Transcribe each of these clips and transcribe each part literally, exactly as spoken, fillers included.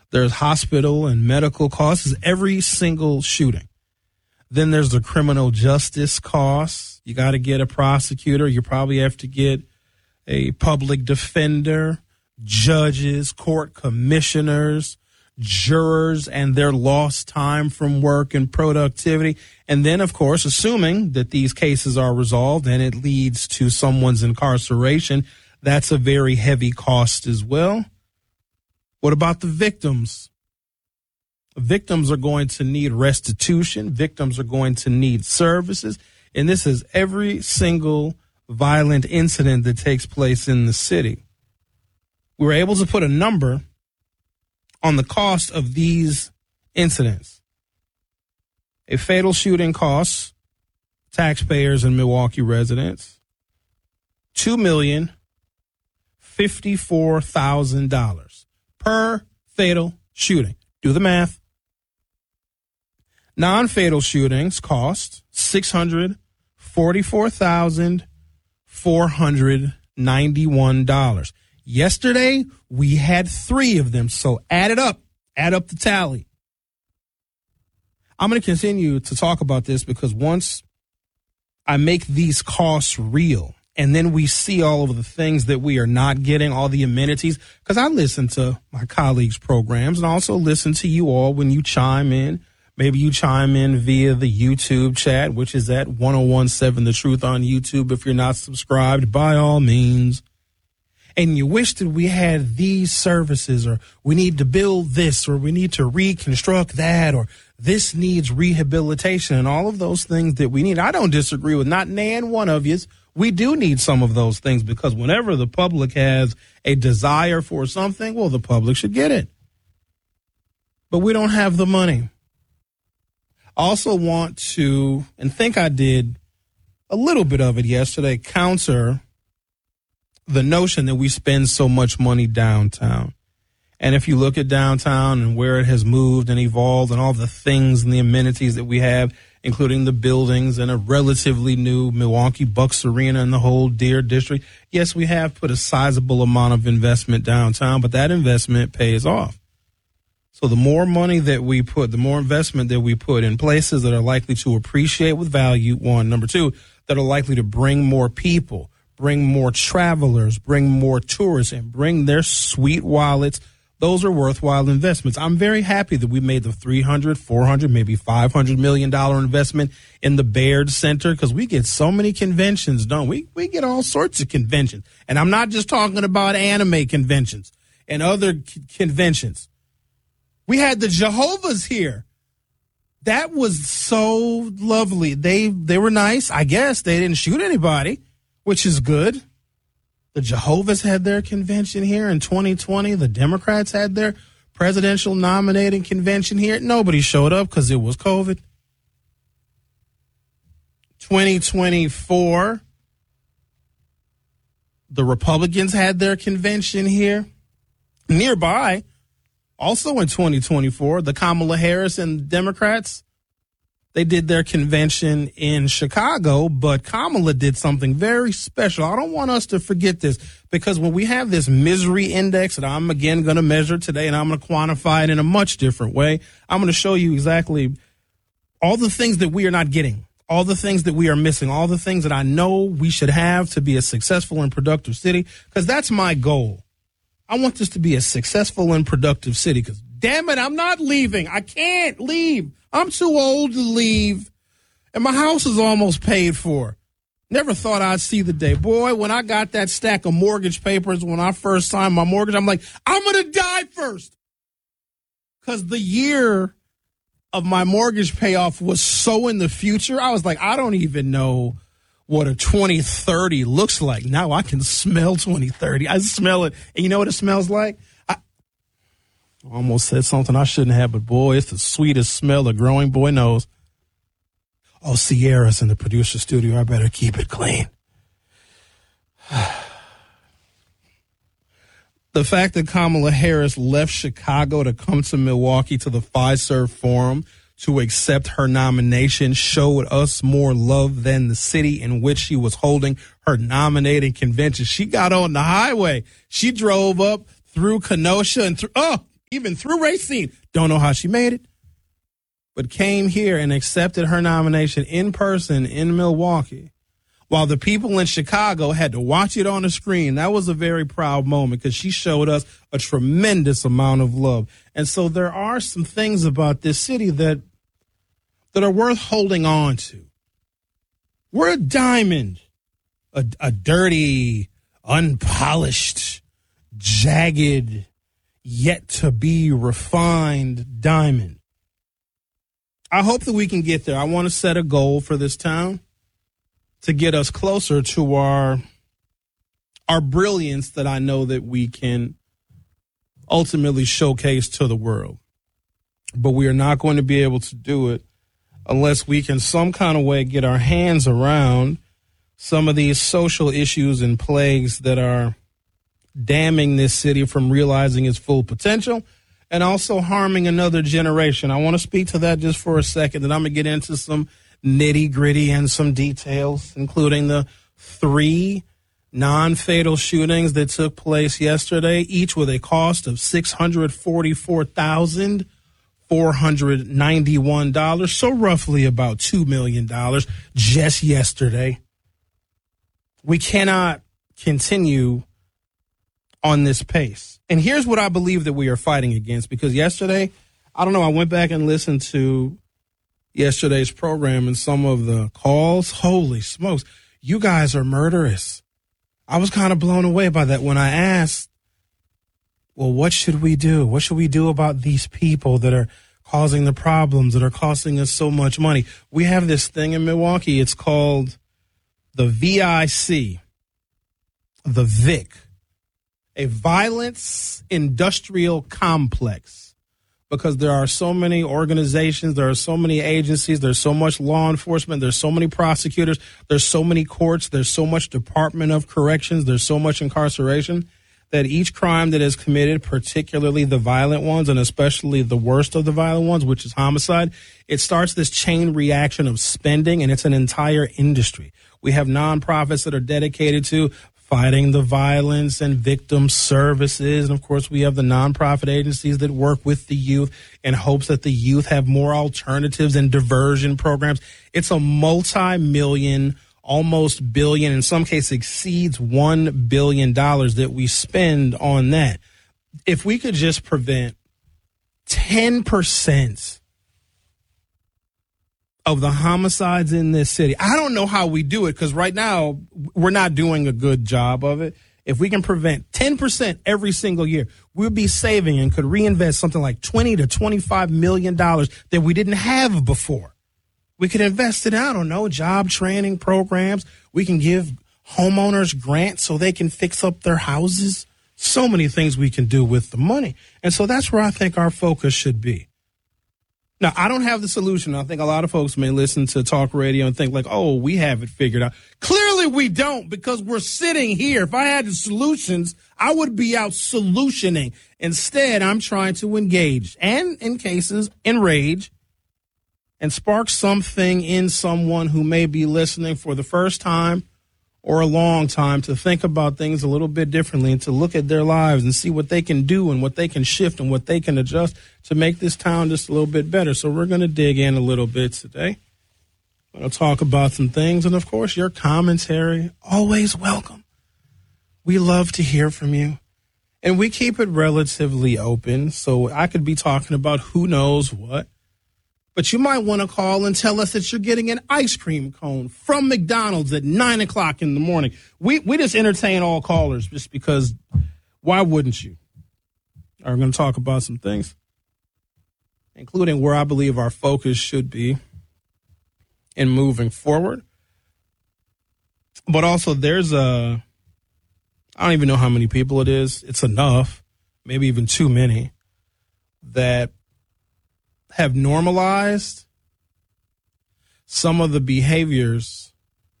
There's hospital and medical costs, every single shooting. Then there's the criminal justice costs. You got to get a prosecutor. You probably have to get a public defender, judges, court commissioners, jurors, and their lost time from work and productivity. And then, of course, assuming that these cases are resolved and it leads to someone's incarceration, that's a very heavy cost as well. What about the victims? Victims are going to need restitution. Victims are going to need services. And this is every single violent incident that takes place in the city. We were able to put a number on the cost of these incidents. A fatal shooting costs taxpayers and Milwaukee residents two million fifty-four thousand dollars per fatal shooting. Do the math. Non-fatal shootings cost six hundred forty-four thousand four hundred ninety-one dollars. Yesterday, we had three of them, so add it up. Add up the tally. I'm going to continue to talk about this because once I make these costs real, and then we see all of the things that we are not getting, all the amenities, because I listen to my colleagues' programs and also listen to you all when you chime in. Maybe you chime in via the YouTube chat, which is at ten seventeen The Truth on YouTube. If you're not subscribed, by all means. And you wish that we had these services, or we need to build this, or we need to reconstruct that, or this needs rehabilitation, and all of those things that we need. I don't disagree with not nan one of you. We do need some of those things, because whenever the public has a desire for something, well, the public should get it. But we don't have the money. I also want to, and think I did a little bit of it yesterday, counter the notion that we spend so much money downtown. And if you look at downtown and where it has moved and evolved and all the things and the amenities that we have, including the buildings and a relatively new Milwaukee Bucks Arena and the whole Deer District, yes, we have put a sizable amount of investment downtown, but that investment pays off. So the more money that we put, the more investment that we put in places that are likely to appreciate with value, one. Number two, that are likely to bring more people, bring more travelers, bring more tourists, and bring their sweet wallets. Those are worthwhile investments. I'm very happy that we made the three hundred, four hundred, maybe five hundred million dollars investment in the Baird Center, because we get so many conventions, don't we? We get all sorts of conventions. And I'm not just talking about anime conventions and other c- conventions. We had the Jehovah's here. That was so lovely. They they were nice. I guess they didn't shoot anybody, which is good. The Jehovah's had their convention here in twenty twenty. The Democrats had their presidential nominating convention here. Nobody showed up because it was COVID. twenty twenty-four, the Republicans had their convention here. Nearby, also in twenty twenty-four, the Kamala Harris and Democrats, they did their convention in Chicago, but Kamala did something very special. I don't want us to forget this, because when we have this misery index that I'm, again, going to measure today, and I'm going to quantify it in a much different way, I'm going to show you exactly all the things that we are not getting, all the things that we are missing, all the things that I know we should have to be a successful and productive city, because that's my goal. I want this to be a successful and productive city, because, damn it, I'm not leaving. I can't leave. I'm too old to leave, and my house is almost paid for. Never thought I'd see the day. Boy, when I got that stack of mortgage papers when I first signed my mortgage, I'm like, I'm going to die first. Because the year of my mortgage payoff was so in the future, I was like, I don't even know what a twenty thirty looks like. Now I can smell twenty thirty. I smell it. And you know what it smells like? I almost said something I shouldn't have, but boy, it's the sweetest smell a growing boy knows. Oh, Sierra's in the producer studio. I better keep it clean. The fact that Kamala Harris left Chicago to come to Milwaukee to the Fiserv Forum to accept her nomination showed us more love than the city in which she was holding her nominating convention. She got on the highway. She drove up through Kenosha and through, oh, even through Racine. Don't know how she made it, but came here and accepted her nomination in person in Milwaukee, while the people in Chicago had to watch it on the screen. That was a very proud moment because she showed us a tremendous amount of love. And so there are some things about this city that that are worth holding on to. We're a diamond, a, a dirty, unpolished, jagged, yet to be refined diamond. I hope that we can get there. I want to set a goal for this town to get us closer to our our brilliance that I know that we can ultimately showcase to the world. But we are not going to be able to do it unless we can some kind of way get our hands around some of these social issues and plagues that are damning this city from realizing its full potential and also harming another generation. I want to speak to that just for a second, and I'm going to get into some nitty gritty and some details, including the three non-fatal shootings that took place yesterday, each with a cost of six hundred forty-four thousand four hundred ninety-one dollars, so roughly about two million dollars just yesterday. We cannot continue on this pace. And here's what I believe that we are fighting against, because yesterday, I don't know, I went back and listened to yesterday's program and some of the calls. Holy smokes, you guys are murderous. I was kind of blown away by that when I asked, well, what should we do? What should we do about these people that are causing the problems, that are costing us so much money? We have this thing in Milwaukee. It's called the V I C, the V I C, a violence industrial complex, because there are so many organizations, there are so many agencies, there's so much law enforcement, there's so many prosecutors, there's so many courts, there's so much Department of Corrections, there's so much incarceration, that each crime that is committed, particularly the violent ones, and especially the worst of the violent ones, which is homicide, it starts this chain reaction of spending, and it's an entire industry. We have nonprofits that are dedicated to fighting the violence and victim services. And, of course, we have the nonprofit agencies that work with the youth in hopes that the youth have more alternatives and diversion programs. It's a multi-million, almost billion, in some cases exceeds one billion dollars that we spend on that. If we could just prevent ten percent of the homicides in this city. I don't know how we do it, because right now we're not doing a good job of it. If we can prevent ten percent every single year, we'll be saving and could reinvest something like twenty to twenty-five million dollars that we didn't have before. We could invest in, I don't know, job training programs. We can give homeowners grants so they can fix up their houses. So many things we can do with the money. And so that's where I think our focus should be. Now, I don't have the solution. I think a lot of folks may listen to talk radio and think like, oh, we have it figured out. Clearly we don't, because we're sitting here. If I had the solutions, I would be out solutioning. Instead, I'm trying to engage and, in cases, enrage and spark something in someone who may be listening for the first time or a long time to think about things a little bit differently and to look at their lives and see what they can do and what they can shift and what they can adjust to make this town just a little bit better. So we're going to dig in a little bit today. I'm going to talk about some things. And, of course, your commentary, always welcome. We love to hear from you. And we keep it relatively open, so I could be talking about who knows what. But you might want to call and tell us that you're getting an ice cream cone from McDonald's at nine o'clock in the morning. We we just entertain all callers just because why wouldn't you? We're going to talk about some things, including where I believe our focus should be in moving forward. But also there's a, I don't even know how many people it is. It's enough, maybe even too many, that have normalized some of the behaviors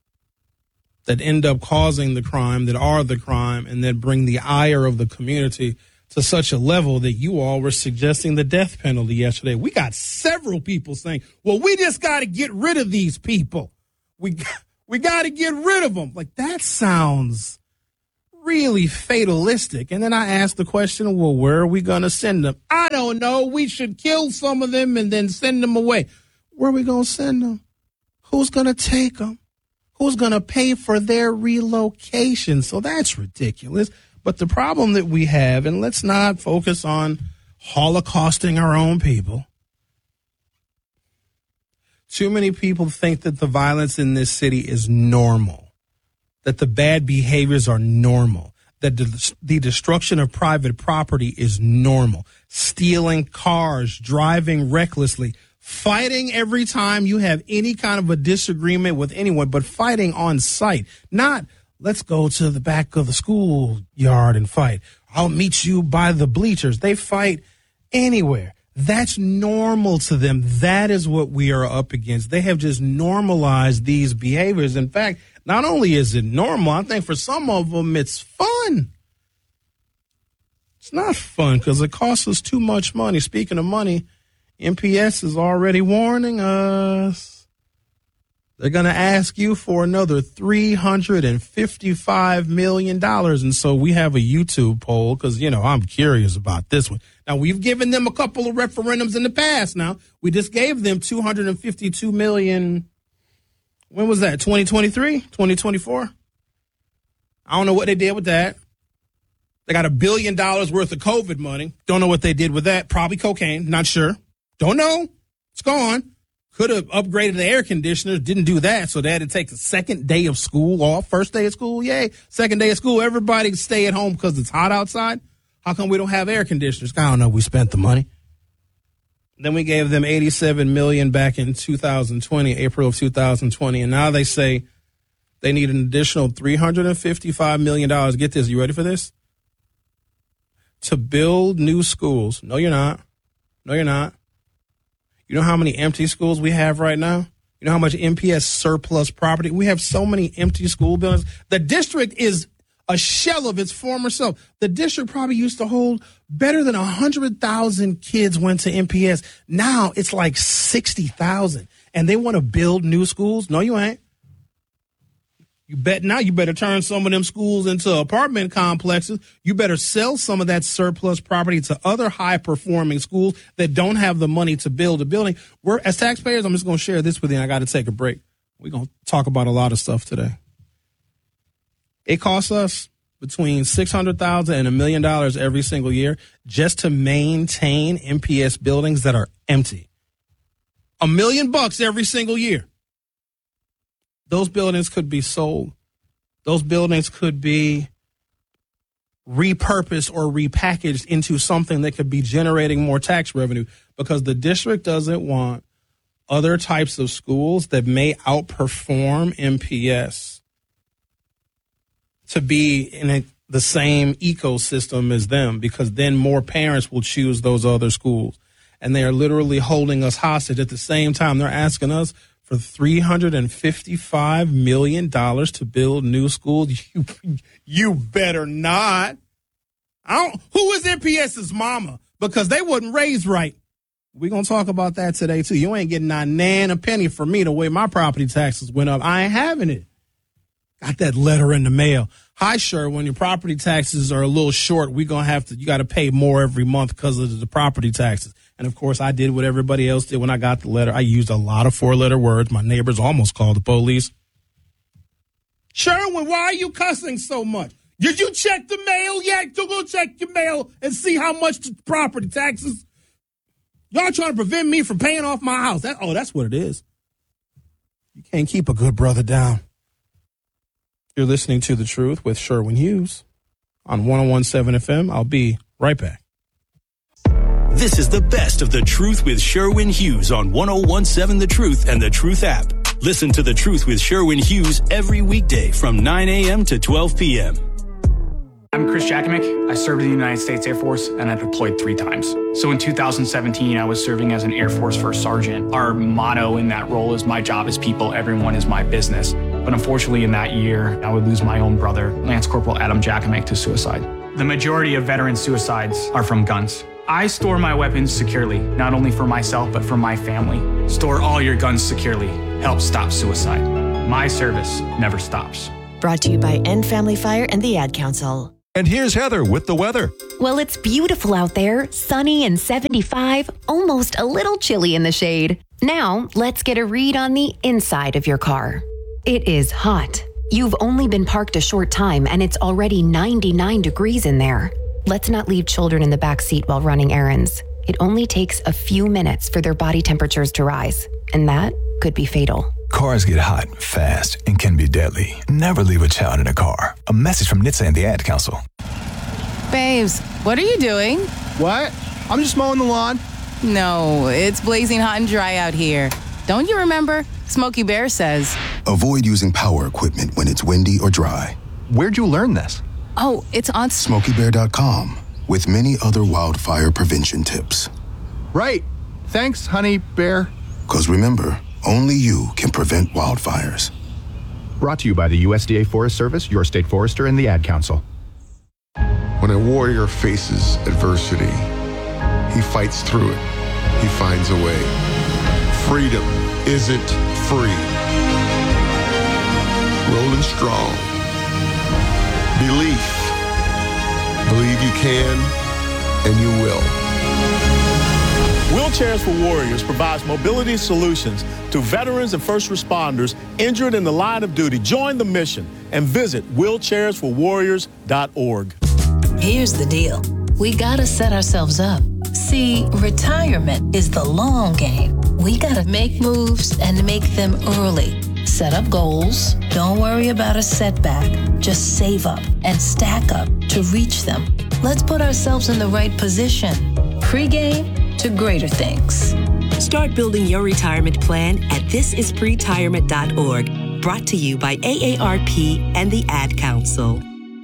that end up causing the crime, that are the crime, and that bring the ire of the community to such a level that you all were suggesting the death penalty yesterday. We got several people saying, well, we just got to get rid of these people. We, we got to get rid of them. Like, that sounds really fatalistic. And then I asked the question, well, where are we going to send them? I don't know. We should kill some of them and then send them away. Where are we going to send them? Who's going to take them? Who's going to pay for their relocation? So that's ridiculous. But the problem that we have, and let's not focus on holocausting our own people. Too many people think that the violence in this city is normal, that the bad behaviors are normal, that the, the destruction of private property is normal, stealing cars, driving recklessly, fighting every time you have any kind of a disagreement with anyone, but fighting on sight, not let's go to the back of the schoolyard and fight. I'll meet you by the bleachers. They fight anywhere. That's normal to them. That is what we are up against. They have just normalized these behaviors. In fact, not only is it normal, I think for some of them it's fun. It's not fun because it costs us too much money. Speaking of money, M P S is already warning us. They're going to ask you for another three hundred fifty-five million dollars. And so we have a YouTube poll because, you know, I'm curious about this one. Now, we've given them a couple of referendums in the past. Now, we just gave them two hundred fifty-two million dollars. When was that? twenty twenty-three? twenty twenty-four? I don't know what they did with that. They got a billion dollars worth of COVID money. Don't know what they did with that. Probably cocaine. Not sure. Don't know. It's gone. Could have upgraded the air conditioners. Didn't do that. So they had to take the second day of school off. First day of school, yay. Second day of school, everybody stay at home because it's hot outside. How come we don't have air conditioners? I don't know. We spent the money. Then we gave them eighty-seven million dollars back in two thousand twenty, April of two thousand twenty. And now they say they need an additional three hundred fifty-five million dollars. Get this. You ready for this? To build new schools. No, you're not. No, you're not. You know how many empty schools we have right now? You know how much M P S surplus property? We have so many empty school buildings. The district is a shell of its former self. The district probably used to hold better than one hundred thousand kids went to M P S. Now it's like sixty thousand. And they want to build new schools? No, you ain't. You bet now you better turn some of them schools into apartment complexes. You better sell some of that surplus property to other high-performing schools that don't have the money to build a building. We're, as taxpayers, I'm just going to share this with you, and I got to take a break. We're going to talk about a lot of stuff today. It costs us between six hundred thousand dollars and a million dollars every single year just to maintain M P S buildings that are empty. A million bucks every single year. Those buildings could be sold. Those buildings could be repurposed or repackaged into something that could be generating more tax revenue because the district doesn't want other types of schools that may outperform M P S to be in a, the same ecosystem as them because then more parents will choose those other schools. And they are literally holding us hostage. At the same time, they're asking us for three hundred fifty-five million dollars to build new schools. You, you better not. I don't, who is MPS's mama? Because they wasn't raised right. We're going to talk about that today, too. You ain't getting not nan a penny from me the way my property taxes went up. I ain't having it. Got that letter in the mail. Hi, sure, when your property taxes are a little short, we're going to have to, you got to pay more every month because of the property taxes. And, of course, I did what everybody else did when I got the letter. I used a lot of four-letter words. My neighbors almost called the police. Sherwin, why are you cussing so much? Did you check the mail yet? You go check your mail and see how much the property taxes. Y'all trying to prevent me from paying off my house. That, oh, that's what it is. You can't keep a good brother down. You're listening to The Truth with Sherwin Hughes on one oh one point seven F M. I'll be right back. This is the best of The Truth with Sherwin Hughes on one oh one point seven The Truth and The Truth app. Listen to The Truth with Sherwin Hughes every weekday from nine a.m. to twelve p.m. I'm Chris Jakimick. I served in the United States Air Force and I deployed three times. So in two thousand seventeen, I was serving as an Air Force First Sergeant. Our motto in that role is my job is people, everyone is my business. But unfortunately in that year, I would lose my own brother, Lance Corporal Adam Jakimick, to suicide. The majority of veteran suicides are from guns. I store my weapons securely, not only for myself, but for my family. Store all your guns securely. Help stop suicide. My service never stops. Brought to you by End Family Fire and the Ad Council. And here's Heather with the weather. Well, it's beautiful out there, sunny and seventy-five, almost a little chilly in the shade. Now, let's get a read on the inside of your car. It is hot. You've only been parked a short time and it's already ninety-nine degrees in there. Let's not leave children in the back seat while running errands. It only takes a few minutes for their body temperatures to rise, and that could be fatal. Cars get hot fast and can be deadly. Never leave a child in a car. A message from N H T S A and the Ad Council. Babes, what are you doing? What? I'm just mowing the lawn. No, it's blazing hot and dry out here. Don't you remember? Smokey Bear says, avoid using power equipment when it's windy or dry. Where'd you learn this? oh, it's on Smokey Bear dot com with many other wildfire prevention tips. Right. Thanks, honey bear. Because remember, only you can prevent wildfires. Brought to you by the U S D A Forest Service, your state forester, and the Ad Council. When a warrior faces adversity, he fights through it. He finds a way. Freedom isn't free. Rolling strong. Belief. Believe you can, and you will. Wheelchairs for Warriors provides mobility solutions to veterans and first responders injured in the line of duty. Join the mission and visit wheelchairs for warriors dot org. Here's the deal. We gotta set ourselves up. See, retirement is the long game. We gotta make moves and make them early. Set up goals. Don't worry about a setback. Just save up and stack up to reach them. Let's put ourselves in the right position. Pre-game to greater things. Start building your retirement plan at this is pre tirement dot org. Brought to you by A A R P and the Ad Council.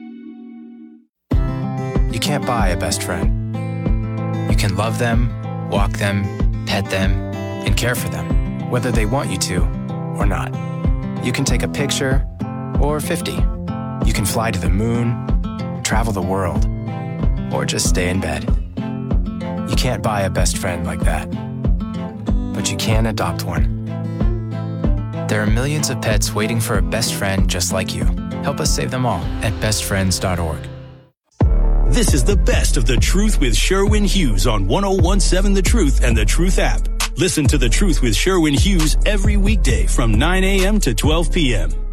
You can't buy a best friend. You can love them, walk them, pet them, and care for them, whether they want you to or not. You can take a picture or fifty. You can fly to the moon, travel the world, or just stay in bed. You can't buy a best friend like that, but you can adopt one. There are millions of pets waiting for a best friend just like you. Help us save them all at best friends dot org. This is the best of The Truth with Sherwin Hughes on one oh one seven The Truth and The Truth app. Listen to The Truth with Sherwin Hughes every weekday from nine a.m. to twelve p.m.